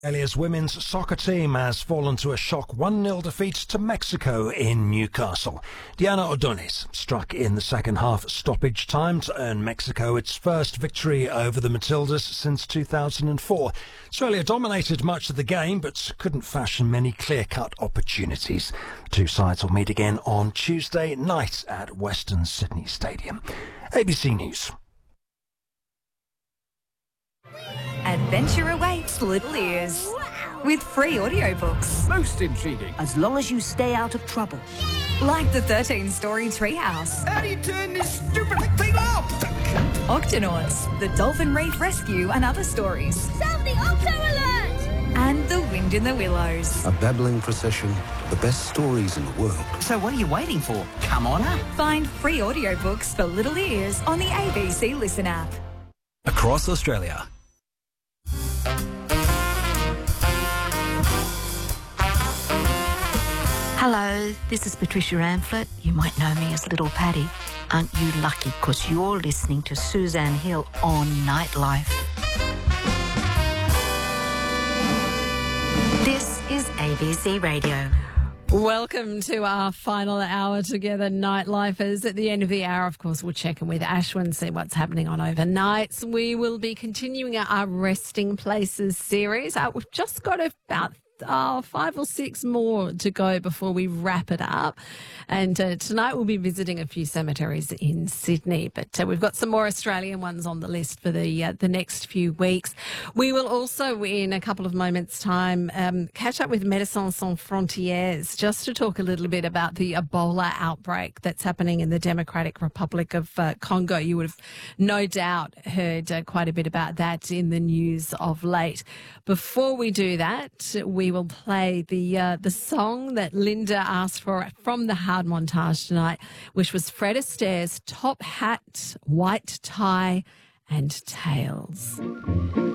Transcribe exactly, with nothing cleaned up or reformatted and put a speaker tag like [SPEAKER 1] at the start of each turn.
[SPEAKER 1] Australia's women's soccer team has fallen to a shock one nil defeat to Mexico in Newcastle. Diana Ordonez struck in the second half stoppage time to earn Mexico its first victory over the Matildas since two thousand four. Australia dominated much of the game but couldn't fashion many clear-cut opportunities. The two sides will meet again on Tuesday night at Western Sydney Stadium. A B C News.
[SPEAKER 2] Adventure awaits little ears with free audiobooks.
[SPEAKER 3] Most intriguing.
[SPEAKER 4] As long as you stay out of trouble.
[SPEAKER 2] Like the thirteen-story Treehouse.
[SPEAKER 3] How do you turn this stupid thing off?
[SPEAKER 2] Octonauts, the Dolphin Reef Rescue and other stories.
[SPEAKER 5] Sound the Octo Alert!
[SPEAKER 2] And The Wind in the Willows.
[SPEAKER 6] A babbling procession, the best stories in the world.
[SPEAKER 4] So what are you waiting for? Come on up.
[SPEAKER 2] Find free audiobooks for little ears on the A B C Listen app.
[SPEAKER 7] Across Australia.
[SPEAKER 8] Hello, this is Patricia Amphlett. You might know me as Little Paddy. Aren't you lucky because you're listening to Suzanne Hill on Nightlife? This is A B C Radio.
[SPEAKER 9] Welcome to our final hour together, Nightlifers. At the end of the hour, of course, we'll check in with Ashwin, see what's happening on overnights. We will be continuing our Resting Places series. Uh, we've just got about Oh, five or six more to go before we wrap it up. And uh, tonight we'll be visiting a few cemeteries in Sydney, but uh, we've got some more Australian ones on the list for the uh, the next few weeks. We will also, in a couple of moments' time, um, catch up with Médecins Sans Frontières just to talk a little bit about the Ebola outbreak that's happening in the Democratic Republic of uh, Congo. You would have no doubt heard uh, quite a bit about that in the news of late. Before we do that, we will play the uh, the song that Linda asked for from the Hard Montage tonight, which was Fred Astaire's Top Hat, White Tie and Tails.